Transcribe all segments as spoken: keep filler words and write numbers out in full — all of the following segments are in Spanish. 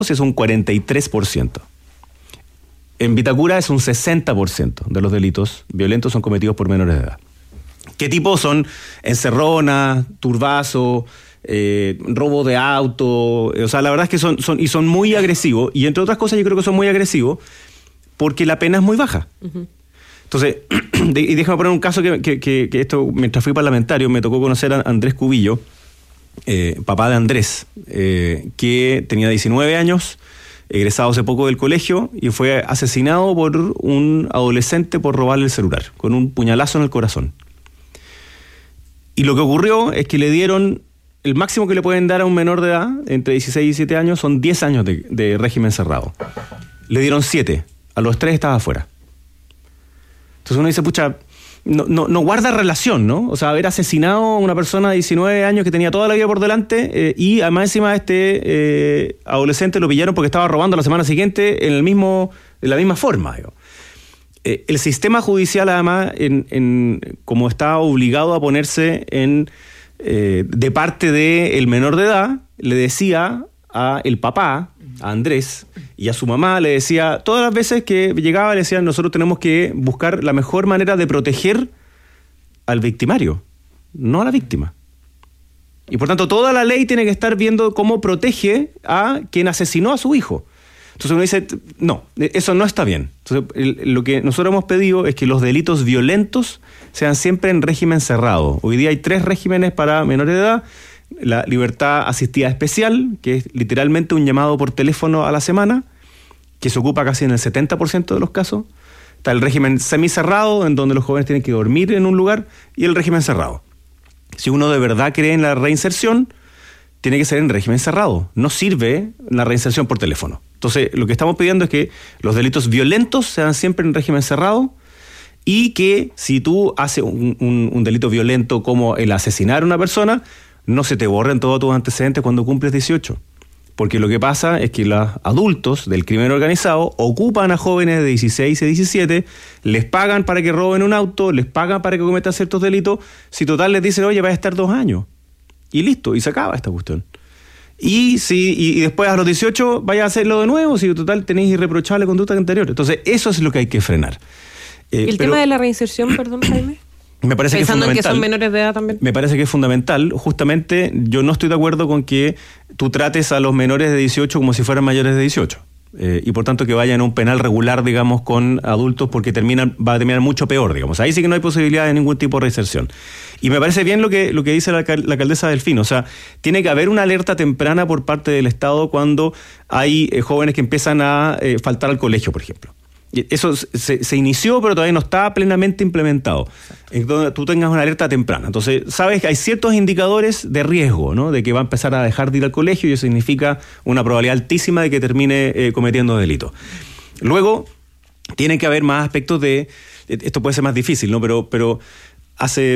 es un cuarenta y tres por ciento. En Vitacura es un sesenta por ciento de los delitos violentos son cometidos por menores de edad. ¿Qué tipo son? Encerrona, turbazo, eh, robo de auto. O sea, la verdad es que son, son, y son muy agresivos. Y entre otras cosas yo creo que son muy agresivos porque la pena es muy baja. Uh-huh. Entonces, y déjame poner un caso que, que, que, que esto, mientras fui parlamentario, me tocó conocer a Andrés Cubillo, eh, papá de Andrés, eh, que tenía diecinueve años, egresado hace poco del colegio, y fue asesinado por un adolescente por robarle el celular, con un puñalazo en el corazón. Y lo que ocurrió es que le dieron, el máximo que le pueden dar a un menor de edad, entre dieciséis y diecisiete años, son diez años de, de régimen cerrado. Le dieron siete, a los tres estaba afuera. Entonces uno dice, pucha, no, no, no guarda relación, ¿no? O sea, haber asesinado a una persona de diecinueve años que tenía toda la vida por delante eh, y además encima este eh, adolescente lo pillaron porque estaba robando la semana siguiente en el mismo, de la misma forma, digo. Eh, el sistema judicial, además, en, en, como está obligado a ponerse en eh, de parte del menor de edad, le decía a el papá, a Andrés, y a su mamá le decía, todas las veces que llegaba le decían, nosotros tenemos que buscar la mejor manera de proteger al victimario, no a la víctima. Y por tanto toda la ley tiene que estar viendo cómo protege a quien asesinó a su hijo. Entonces uno dice, no, eso no está bien. Entonces el, lo que nosotros hemos pedido es que los delitos violentos sean siempre en régimen cerrado. Hoy día hay tres regímenes para menores de edad. La libertad asistida especial, que es literalmente un llamado por teléfono a la semana, que se ocupa casi en el setenta por ciento de los casos. Está el régimen semicerrado, en donde los jóvenes tienen que dormir en un lugar, y el régimen cerrado. Si uno de verdad cree en la reinserción, tiene que ser en régimen cerrado. No sirve la reinserción por teléfono. Entonces, lo que estamos pidiendo es que los delitos violentos sean siempre en régimen cerrado, y que si tú haces un, un, un delito violento como el asesinar a una persona, no se te borren todos tus antecedentes cuando cumples dieciocho. Porque lo que pasa es que los adultos del crimen organizado ocupan a jóvenes de dieciséis y diecisiete, les pagan para que roben un auto, les pagan para que cometan ciertos delitos, si total les dicen, oye, vas a estar dos años. Y listo, y se acaba esta cuestión. Y si y, y después a los dieciocho vaya a hacerlo de nuevo, si total tenéis irreprochable conducta anterior. Entonces, eso es lo que hay que frenar. Eh, ¿El pero, tema de la reinserción, perdón, Jaime? Me parece Pensando que es fundamental. en que son menores de edad también. Me parece que es fundamental. Justamente, yo no estoy de acuerdo con que tú trates a los menores de dieciocho como si fueran mayores de dieciocho. Eh, y por tanto que vayan a un penal regular, digamos, con adultos, porque terminan, va a terminar mucho peor, digamos. Ahí sí que no hay posibilidad de ningún tipo de reinserción. Y me parece bien lo que, lo que dice la, la alcaldesa Delfino. O sea, tiene que haber una alerta temprana por parte del Estado cuando hay eh, jóvenes que empiezan a eh, faltar al colegio, por ejemplo. Eso se, se inició, pero todavía no está plenamente implementado. En donde tú tengas una alerta temprana. Entonces, sabes que hay ciertos indicadores de riesgo, ¿no? De que va a empezar a dejar de ir al colegio, y eso significa una probabilidad altísima de que termine eh, cometiendo delitos. Luego, tiene que haber más aspectos de... Esto puede ser más difícil, ¿no? Pero, pero hace,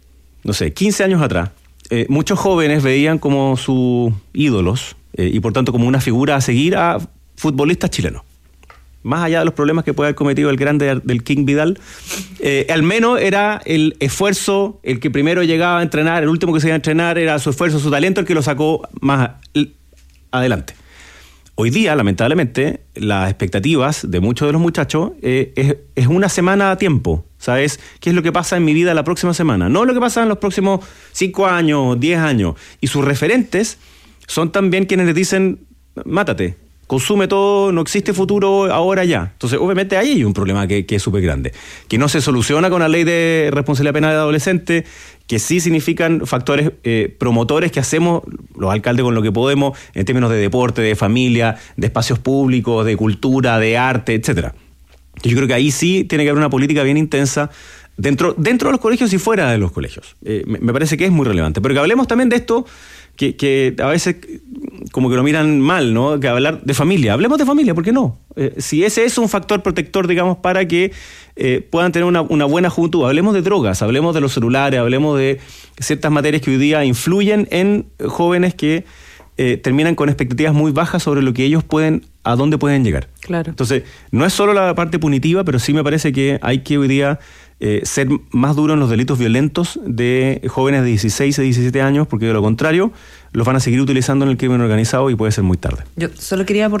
no sé, quince años atrás, eh, muchos jóvenes veían como sus ídolos, eh, y por tanto como una figura a seguir a futbolistas chilenos. Más allá de los problemas que puede haber cometido el grande del King Vidal, eh, al menos era el esfuerzo, el que primero llegaba a entrenar, el último que se iba a entrenar, era su esfuerzo, su talento, el que lo sacó más adelante. Hoy día, lamentablemente, las expectativas de muchos de los muchachos eh, es, es una semana a tiempo. ¿Sabes qué es lo que pasa en mi vida la próxima semana? No lo que pasa en los próximos cinco años, diez años. Y sus referentes son también quienes les dicen, mátate. Consume todo, no existe futuro ahora ya. Entonces, obviamente, ahí hay un problema que, que es súper grande, que no se soluciona con la ley de responsabilidad penal de adolescentes, que sí significan factores eh, promotores que hacemos los alcaldes con lo que podemos en términos de deporte, de familia, de espacios públicos, de cultura, de arte, etcétera. Yo creo que ahí sí tiene que haber una política bien intensa dentro, dentro de los colegios y fuera de los colegios. Eh, me, me parece que es muy relevante. Pero que hablemos también de esto, que, que a veces como que lo miran mal, ¿no? Que hablar de familia. Hablemos de familia, ¿por qué no? Eh, si ese es un factor protector, digamos, para que eh, puedan tener una, una buena juventud. Hablemos de drogas, hablemos de los celulares, hablemos de ciertas materias que hoy día influyen en jóvenes que eh, terminan con expectativas muy bajas sobre lo que ellos pueden, a dónde pueden llegar. Claro. Entonces, no es solo la parte punitiva, pero sí me parece que hay que hoy día eh, ser más duro en los delitos violentos de jóvenes de dieciséis a diecisiete años, porque de lo contrario los van a seguir utilizando en el crimen organizado y puede ser muy tarde. Yo solo quería